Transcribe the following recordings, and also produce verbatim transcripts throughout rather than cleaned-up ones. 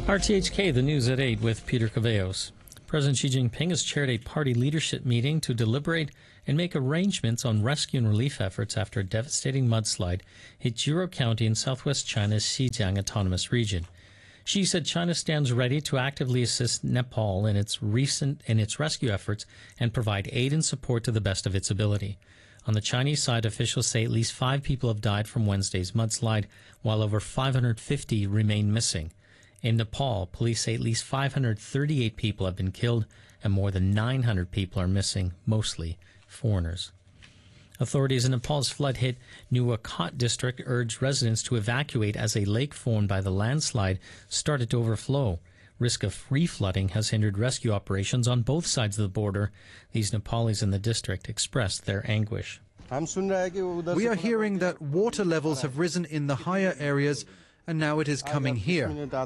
R T H K, the news at eight with Peter Caveos. President Xi Jinping has chaired a party leadership meeting to deliberate and make arrangements on rescue and relief efforts after a devastating mudslide hit Juro County in southwest China's Xinjiang Autonomous Region. Xi said China stands ready to actively assist Nepal in its recent in its rescue efforts and provide aid and support to the best of its ability. On the Chinese side, officials say at least five people have died from Wednesday's mudslide, while over five hundred fifty remain missing. In Nepal, police say at least five hundred thirty-eight people have been killed and more than nine hundred people are missing, mostly foreigners. Authorities in Nepal's flood-hit Nuwakot district urged residents to evacuate as a lake formed by the landslide started to overflow. Risk of re-flooding has hindered rescue operations on both sides of the border. These Nepalis in the district expressed their anguish. We are hearing that water levels have risen in the higher areas, and now it is coming here.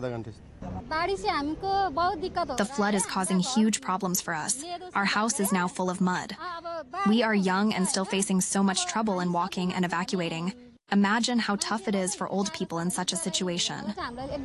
The flood is causing huge problems for us. Our house is now full of mud. We are young and still facing so much trouble in walking and evacuating. Imagine how tough it is for old people in such a situation.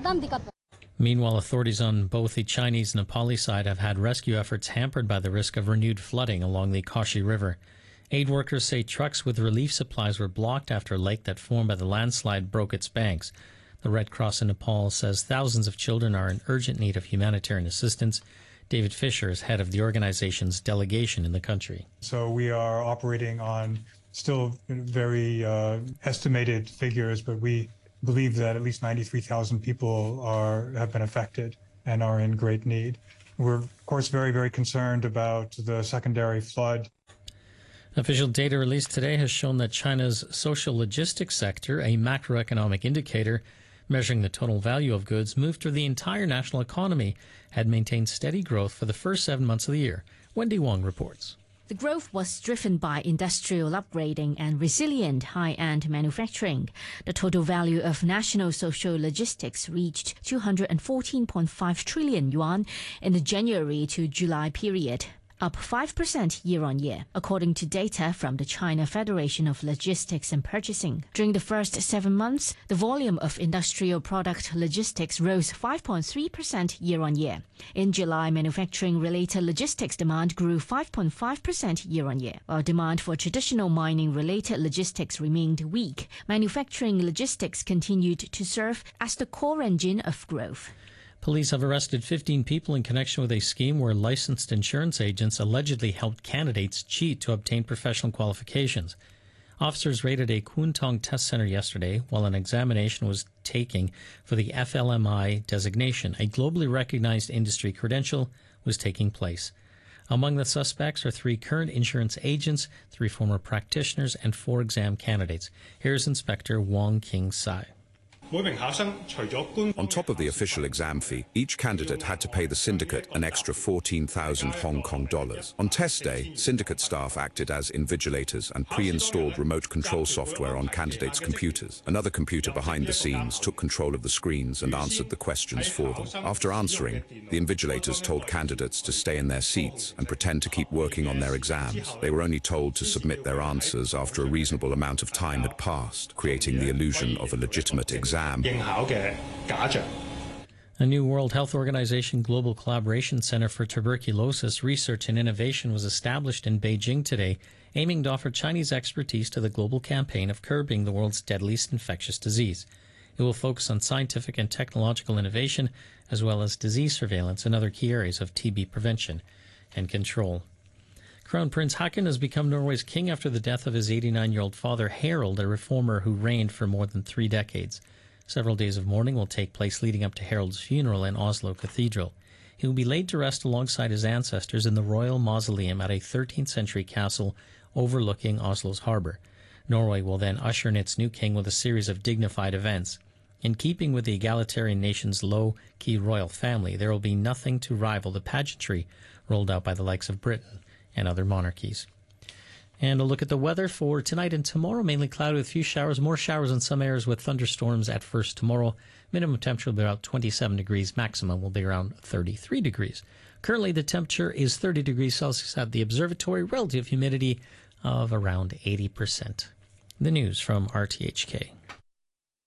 Meanwhile, authorities on both the Chinese and Nepali side have had rescue efforts hampered by the risk of renewed flooding along the Koshi River. Aid workers say trucks with relief supplies were blocked after a lake that formed by the landslide broke its banks. The Red Cross in Nepal says thousands of children are in urgent need of humanitarian assistance. David Fisher is head of the organization's delegation in the country. So we are operating on still very uh, estimated figures, but we believe that at least ninety-three thousand people are have been affected and are in great need. We're, of course, very, very concerned about the secondary flood. Official data released today has shown that China's social logistics sector, a macroeconomic indicator measuring the total value of goods moved through the entire national economy, had maintained steady growth for the first seven months of the year. Wendy Wong reports. The growth was driven by industrial upgrading and resilient high-end manufacturing. The total value of national social logistics reached two hundred fourteen point five trillion yuan in the January to July period, up five percent year-on-year, according to data from the China Federation of Logistics and Purchasing. During the first seven months, the volume of industrial product logistics rose five point three percent year-on-year. In July, manufacturing-related logistics demand grew five point five percent year-on-year, while demand for traditional mining-related logistics remained weak. Manufacturing logistics continued to serve as the core engine of growth. Police have arrested fifteen people in connection with a scheme where licensed insurance agents allegedly helped candidates cheat to obtain professional qualifications. Officers raided a Kuntong test center yesterday while an examination was taking for the F L M I designation. A globally recognized industry credential was taking place. Among the suspects are three current insurance agents, three former practitioners, and four exam candidates. Here's Inspector Wong King Sai. On top of the official exam fee, each candidate had to pay the syndicate an extra fourteen thousand Hong Kong dollars. On test day, syndicate staff acted as invigilators and pre-installed remote control software on candidates' computers. Another computer behind the scenes took control of the screens and answered the questions for them. After answering, the invigilators told candidates to stay in their seats and pretend to keep working on their exams. They were only told to submit their answers after a reasonable amount of time had passed, creating the illusion of a legitimate exam. A new World Health Organization Global Collaboration Center for Tuberculosis Research and Innovation was established in Beijing today, aiming to offer Chinese expertise to the global campaign of curbing the world's deadliest infectious disease. It will focus on scientific and technological innovation, as well as disease surveillance and other key areas of T B prevention and control. Crown Prince Haakon has become Norway's king after the death of his eighty-nine-year-old father, Harald, a reformer who reigned for more than three decades. Several days of mourning will take place leading up to Harald's funeral in Oslo Cathedral. He will be laid to rest alongside his ancestors in the royal mausoleum at a thirteenth century castle overlooking Oslo's harbour. Norway will then usher in its new king with a series of dignified events. In keeping with the egalitarian nation's low-key royal family, there will be nothing to rival the pageantry rolled out by the likes of Britain and other monarchies. And a look at the weather for tonight and tomorrow. Mainly cloudy with a few showers. More showers in some areas with thunderstorms at first tomorrow. Minimum temperature will be about twenty-seven degrees. Maximum will be around thirty-three degrees. Currently the temperature is thirty degrees Celsius at the observatory. Relative humidity of around eighty percent. The news from R T H K.